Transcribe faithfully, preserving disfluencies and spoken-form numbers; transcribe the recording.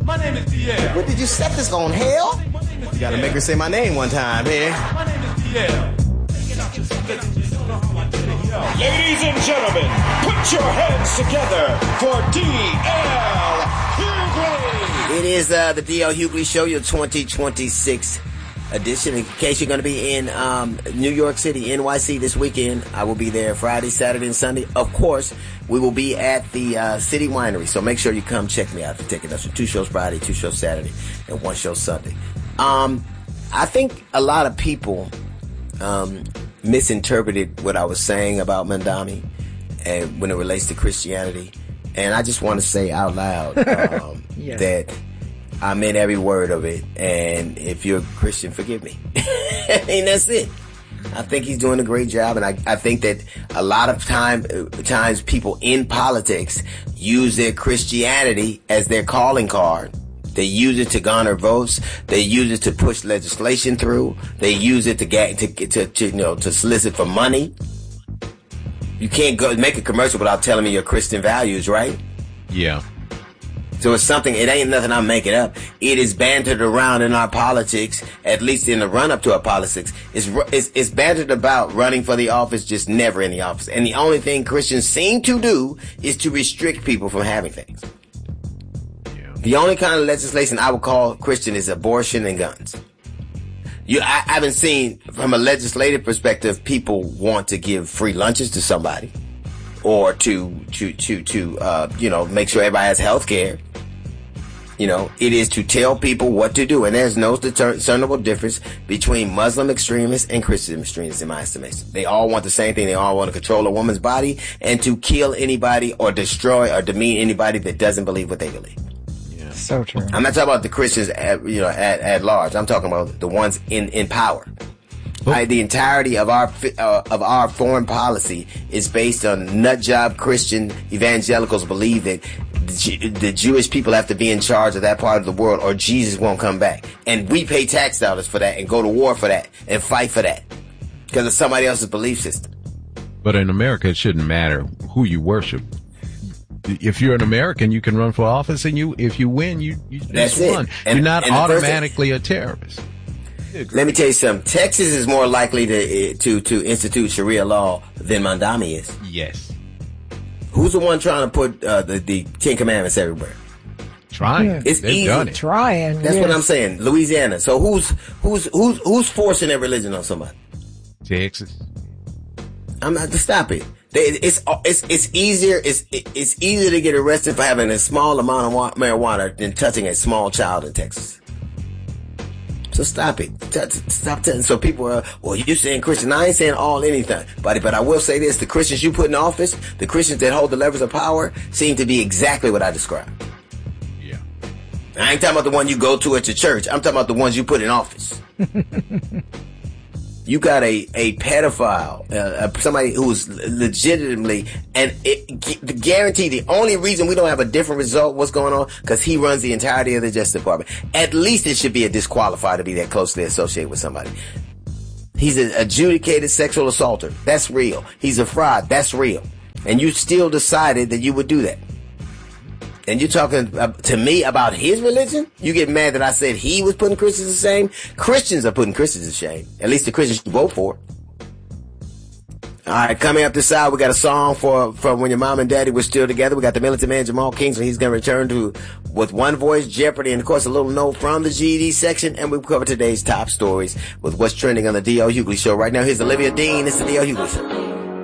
My name is D L. What did you set this on, hell? You gotta make her say my name one time here. My name is D L. Ladies and gentlemen, put your hands together for D L Hughley. It is uh, the D L Hughley Show, your twenty twenty-six edition. In case you're going to be in um, New York City, N Y C this weekend, I will be there Friday, Saturday, and Sunday. Of course, we will be at the uh, City Winery, so make sure you come check me out for tickets. That's for two shows Friday, two shows Saturday, and one show Sunday. Um, I think a lot of people um, misinterpreted what I was saying about Mandami and when it relates to Christianity. And I just want to say out loud um, yes. that I meant every word of it. And if you're a Christian, forgive me. And that's it. I think he's doing a great job. And I, I think that a lot of time, times people in politics use their Christianity as their calling card. They use it to garner votes. They use it to push legislation through. They use it to get to, to, to you know to solicit for money. You can't go make a commercial without telling me your Christian values, right? Yeah. So it's something. It ain't nothing I'm making up. It is bantered around in our politics, at least in the run up to our politics. It's it's, it's bantered about running for the office, just never in the office. And the only thing Christians seem to do is to restrict people from having things. The only kind of legislation I would call Christian is abortion and guns. You, I, I haven't seen, from a legislative perspective, people want to give free lunches to somebody, or to to to to uh, you know make sure everybody has health care. You know, it is to tell people what to do, and there's no discernible difference between Muslim extremists and Christian extremists, in my estimation. They all want the same thing. They all want to control a woman's body and to kill anybody or destroy or demean anybody that doesn't believe what they believe. So true. I'm not talking about the Christians, at, you know, at, at large. I'm talking about the ones in, in power. Right? The entirety of our uh, of our foreign policy is based on nut job Christian evangelicals believe that the, the Jewish people have to be in charge of that part of the world, or Jesus won't come back. And we pay tax dollars for that and go to war for that and fight for that because of somebody else's belief system. But in America, it shouldn't matter who you worship. If you're an American, you can run for office, and you, if you win, you, you just won. And, you're not and automatically a terrorist. Let me tell you something. Texas is more likely to to to institute Sharia law than Mandami is. Yes. Who's the one trying to put uh, the the Ten Commandments everywhere? Trying. Yeah. It's They've easy. done it. Trying. That's yes. what I'm saying. Louisiana. So who's who's who's who's forcing their religion on somebody? Texas. I'm not to stop it. It's it's it's easier it's it's easier to get arrested for having a small amount of marijuana than touching a small child in Texas. So stop it. Stop telling. So people are, well, you saying Christian? I ain't saying all anything, buddy. But I will say this: the Christians you put in office, the Christians that hold the levers of power, seem to be exactly what I described. Yeah. I ain't talking about the one you go to at your church. I'm talking about the ones you put in office. You got a, a pedophile, uh, somebody who's legitimately, and it, guarantee the only reason we don't have a different result, what's going on, because he runs the entirety of the Justice Department. At least it should be a disqualifier to be that closely associated with somebody. He's an adjudicated sexual assaulter. That's real. He's a fraud. That's real. And you still decided that you would do that. And you're talking to me about his religion? You get mad that I said he was putting Christians to shame? Christians are putting Christians to shame. At least the Christians you vote for. All right, coming up this side, we got a song for, for when your mom and daddy were still together. We got the Militant Man, Jamal Kingsley. He's going to return to with One Voice, Jeopardy, and, of course, a little note from the G E D section. And we'll cover today's top stories with what's trending on the D L Hughley Show. Right now, here's Olivia Dean. It's the D L Hughley Show.